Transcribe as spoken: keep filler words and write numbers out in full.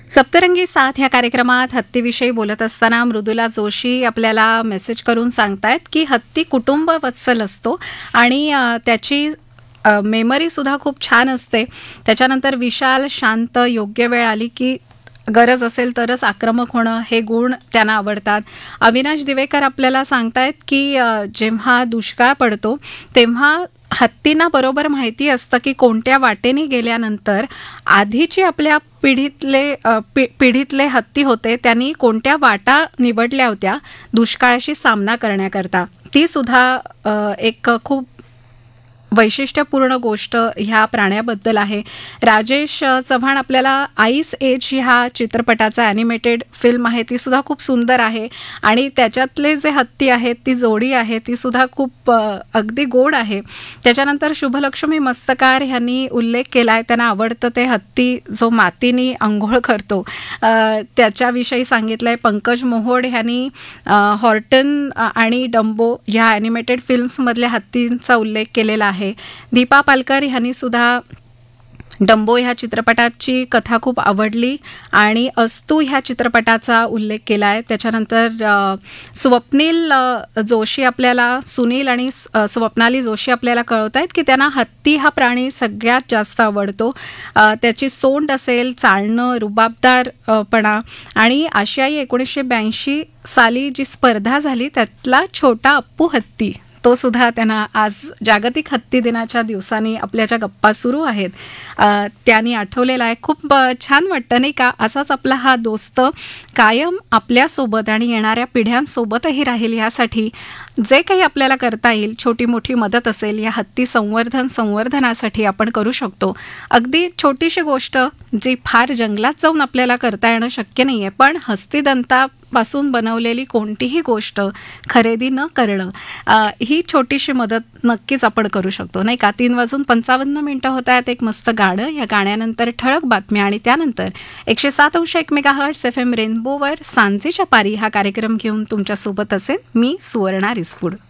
सप्तरंगी साथ ह्या कार्यक्रमात हत्तीविषयी बोलत असताना मृदुला जोशी आपल्याला मेसेज करून सांगतायत की हत्ती कुटुंब वत्सल असतो आणि अ, त्याची मेमरीसुद्धा खूप छान असते. त्याच्यानंतर विशाल, शांत, योग्य वेळ आली की गरज असेल तरच आक्रमक होणं हे गुण त्यांना आवडतात. अविनाश दिवेकर आपल्याला सांगतायत की अ, जेव्हा दुष्काळ पडतो तेव्हा हत्तींना बरोबर माहिती असतं की कोणत्या वाटेने गेल्यानंतर आधीची आपल्या पिढीतले अ, पि पिढीतले हत्ती होते त्यांनी कोणत्या वाटा निवडल्या होत्या दुष्काळाशी सामना करण्याकरता. ती सुद्धा अ, एक खूप वैशिष्ट्यपूर्ण गोष्ट ह्या प्राण्याबद्दल आहे. राजेश अ, चव्हाण आपल्याला आईस एज ह्या चित्रपटाचा ॲनिमेटेड फिल्म आहे ती सुद्धा खूप सुंदर आहे आणि त्याच्यातले जे हत्ती आहेत ती जोडी आहे ती सुद्धा खूप अ, अगदी गोड आहे. त्याच्यानंतर शुभलक्ष्मी मस्तकार ह्यांनी उल्लेख केला आहे त्यांना आवडतं ते हत्ती जो मातीनी अंघोळ करतो अ, त्याच्याविषयी सांगितलं आहे. पंकज मोहोड ह्यांनी अ, हॉर्टन अ, आणि डंबो ह्या ॲनिमेटेड फिल्म्समधल्या हत्तींचा उल्लेख केलेला आहे. दीपा पालकर ह्यांनी सुद्धा डंबो ह्या चित्रपटाची कथा खूप आवडली आणि अस्तू ह्या चित्रपटाचा उल्लेख केला आहे. त्याच्यानंतर अ, स्वप्नील अ, जोशी आपल्याला सुनील आणि अ, स्वप्नाली जोशी आपल्याला कळवत आहेत की त्यांना हत्ती हा प्राणी सगळ्यात जास्त आवडतो. अ, त्याची सोंड असेल, चालणं, रुबाबदार अ, पणा आणि आशियाई एकोणीसशे ब्याऐंशी साली जी स्पर्धा झाली त्यातला छोटा अप्पू हत्ती तो सुद्धा त्यांना आज जागतिक हत्ती दिनाच्या दिवसांनी आपल्या ज्या गप्पा सुरू आहेत अ, त्यांनी आठवलेला आहे. खूप अ, छान वाटतं नाही का? असाच आपला हा दोस्त कायम आपल्यासोबत आणि येणाऱ्या पिढ्यांसोबतही राहील यासाठी जे काही आपल्याला करता येईल छोटी मोठी मदत असेल या हत्ती संवर्धन संवर्धनासाठी आपण करू शकतो. अगदी छोटीशी गोष्ट जी फार जंगलात जाऊन आपल्याला करता येणं शक्य नाही आहे पण हस्तिदंता पासून बनवलेली कोणतीही गोष्ट खरेदी न करणं अ, ही छोटीशी मदत नक्कीच आपण करू शकतो नाही का? तीन वाजून पंचावन्न मिनिटं होत आहेत. एक मस्त गाणं या गाण्यानंतर ठळक बातम्या आणि त्यानंतर एकशे सात अंश एक मेगाहर्ट्स एफ एम रेनबोवर सांजेच्या पारी हा कार्यक्रम घेऊन तुमच्यासोबत असेल मी सुवर्णा रिसपुड.